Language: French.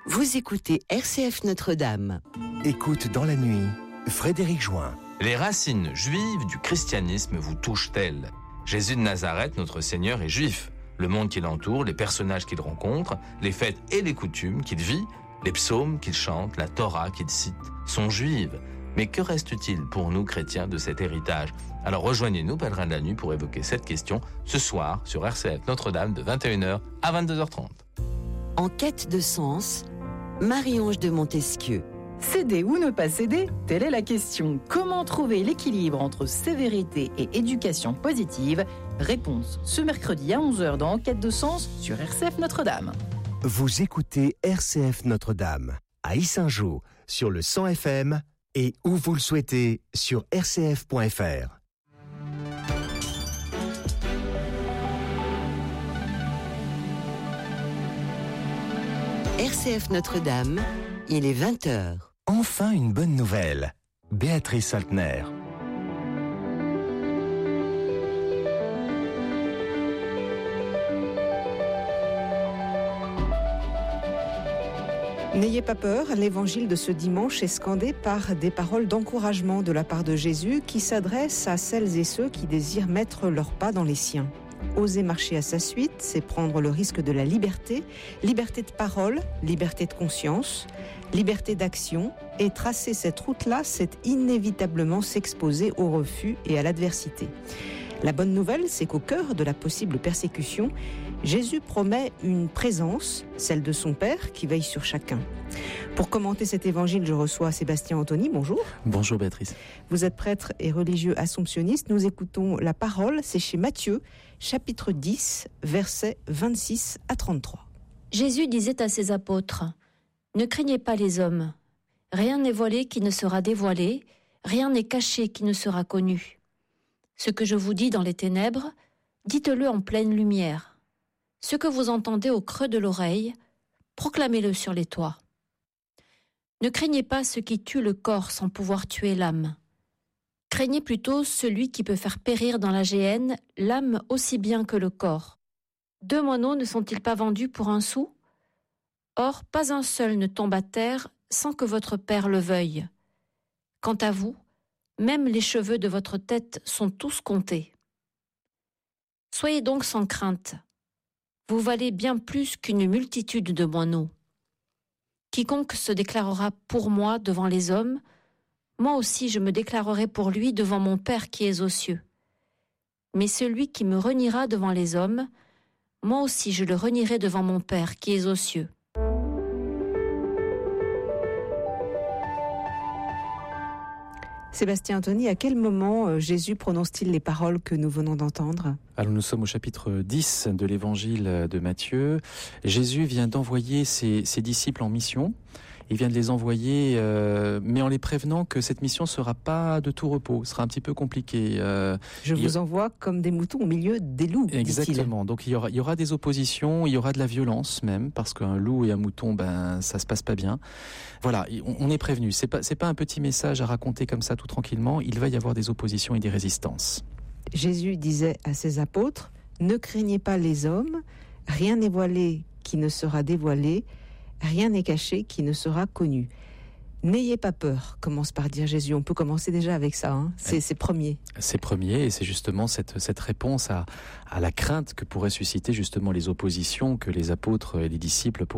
Vous écoutez RCF Notre-Dame. Écoute dans la nuit, Frédéric Join. Les racines juives du christianisme vous touchent-elles ? Jésus de Nazareth, notre Seigneur, est juif. Le monde qui l'entoure, les personnages qu'il rencontre, les fêtes et les coutumes qu'il vit, les psaumes qu'il chante, la Torah qu'il cite, sont juives. Mais que reste-t-il pour nous chrétiens de cet héritage ? Alors rejoignez-nous, pèlerins de la nuit, pour évoquer cette question ce soir sur RCF Notre-Dame de 21h à 22h30. En quête de sens, Marie-Ange de Montesquieu. Céder ou ne pas céder, telle est la question. Comment trouver l'équilibre entre sévérité et éducation positive ? Réponse ce mercredi à 11h dans En quête de sens sur RCF Notre-Dame. Vous écoutez RCF Notre-Dame à Yssingeaux sur le 100 FM et où vous le souhaitez sur rcf.fr. RCF Notre-Dame, il est 20h. Enfin une bonne nouvelle. Béatrice Saltner. N'ayez pas peur, l'évangile de ce dimanche est scandé par des paroles d'encouragement de la part de Jésus qui s'adressent à celles et ceux qui désirent mettre leurs pas dans les siens. Oser marcher à sa suite, c'est prendre le risque de la liberté, liberté de parole, liberté de conscience, liberté d'action, et tracer cette route-là, c'est inévitablement s'exposer au refus et à l'adversité. La bonne nouvelle, c'est qu'au cœur de la possible persécution, Jésus promet une présence, celle de son Père, qui veille sur chacun. Pour commenter cet évangile, je reçois Sébastien Anthony. Bonjour. Bonjour Béatrice. Vous êtes prêtre et religieux assomptionniste. Nous écoutons la parole, c'est chez Matthieu, chapitre 10, versets 26 à 33. Jésus disait à ses apôtres : « Ne craignez pas les hommes. Rien n'est voilé qui ne sera dévoilé, rien n'est caché qui ne sera connu. Ce que je vous dis dans les ténèbres, dites-le en pleine lumière. Ce que vous entendez au creux de l'oreille, proclamez-le sur les toits. Ne craignez pas ce qui tue le corps sans pouvoir tuer l'âme. Craignez plutôt celui qui peut faire périr dans la géhenne l'âme aussi bien que le corps. 2 moineaux ne sont-ils pas vendus pour 1 sou ? Or, pas un seul ne tombe à terre sans que votre Père le veuille. Quant à vous, même les cheveux de votre tête sont tous comptés. Soyez donc sans crainte. Vous valez bien plus qu'une multitude de moineaux. Quiconque se déclarera pour moi devant les hommes, moi aussi je me déclarerai pour lui devant mon Père qui est aux cieux. Mais celui qui me reniera devant les hommes, moi aussi je le renierai devant mon Père qui est aux cieux. Sébastien Anthony, à quel moment Jésus prononce-t-il les paroles que nous venons d'entendre ? Alors nous sommes au chapitre 10 de l'évangile de Matthieu. Jésus vient d'envoyer ses disciples en mission. Il vient de les envoyer, mais en les prévenant que cette mission ne sera pas de tout repos, sera un petit peu compliquée. Je vous envoie comme des moutons au milieu des loups, exactement. dit-il. Donc il y aura des oppositions, il y aura de la violence même, parce qu'un loup et un mouton, ça se passe pas bien. Voilà, on est prévenu. C'est pas un petit message à raconter comme ça tout tranquillement. Il va y avoir des oppositions et des résistances. Jésus disait à ses apôtres : ne craignez pas les hommes, rien n'est voilé qui ne sera dévoilé, rien n'est caché qui ne sera connu. N'ayez pas peur, commence par dire Jésus. On peut commencer déjà avec ça, c'est premier. C'est premier, et c'est justement cette réponse à la crainte que pourraient susciter justement les oppositions que les apôtres et les disciples